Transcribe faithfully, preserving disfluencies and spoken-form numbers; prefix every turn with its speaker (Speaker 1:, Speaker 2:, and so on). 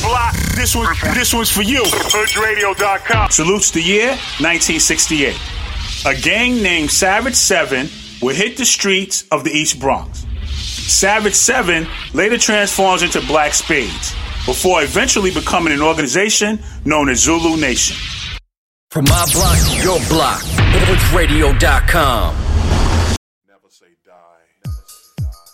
Speaker 1: block. This one, this one's for you. Hood Radio dot com. Salutes the year nineteen sixty-eight. A gang named Savage Seven would hit the streets of the East Bronx. Savage Seven later transforms into Black Spades, before eventually becoming an organization known as Zulu Nation.
Speaker 2: From my block to your block, Hood Radio dot com.